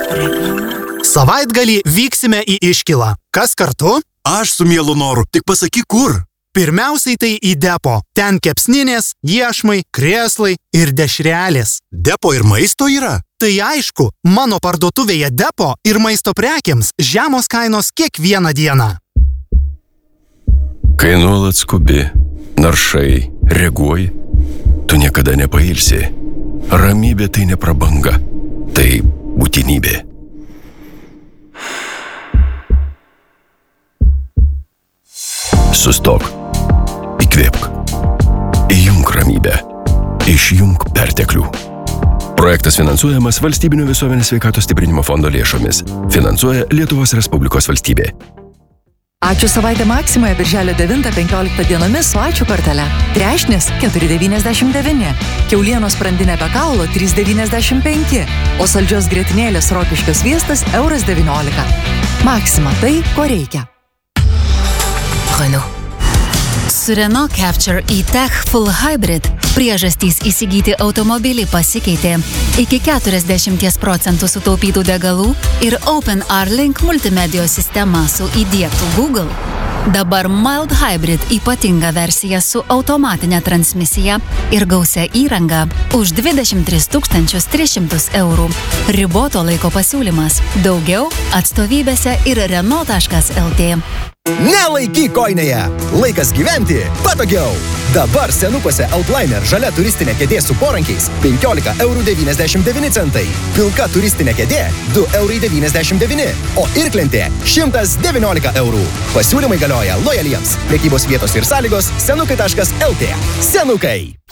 Savaitgalį vyksime į Iškilą. Kas kartu? Aš su mielu noru, tik pasakyk kur. Pirmiausiai tai į depo. Ten kepsninės, iešmai, krėslai ir dešrelės. Depo ir maisto yra? Tai aišku, mano parduotuvėje depo ir maisto prekiams žemos kainos kiekvieną dieną. Kai nuolat skubi, naršai, reaguoji, tu niekada nepailsi. Ramybė tai ne prabanga, tai būtinybė. Sustok. Įkvėpk. Įjunk ramybę. Išjunk perteklių. Projektas finansuojamas Valstybinio visuomenės sveikatos stiprinimo fondo lėšomis. Finansuoja Lietuvos Respublikos valstybė. Ačiū savaitę Maksimoje birželio 9-15 dienomis su ačiū kortele. Trešnis 4,99, kiaulienos sprandinė be kaulo 3,95, o saldžios grietinėlės rokiškio sviestas €19. Maksima tai, ko reikia. Renault. Su Renault Capture e-Tech Full Hybrid priežastys įsigyti automobilį pasikeitė. Iki 40% sutaupytų degalų ir OpenR Link multimedijos sistema su įdiegtų Google. Dabar Mild Hybrid ypatinga versija su automatinė transmisija ir gausia įranga už 23 300 €. Riboto laiko pasiūlymas. Daugiau atstovybėse ir Renault.lt. Nelaikyk kojinėje! Laikas gyventi patogiau! Dabar senukuose Outliner žalia turistinė kėdė su porankiais 15,99 €. Pilka turistinė kėdė 2,99 €, o irklentė 119 €. Pasiūlymai galioja lojaliems. Prekybos vietos ir sąlygos senukai.lt. Senukai!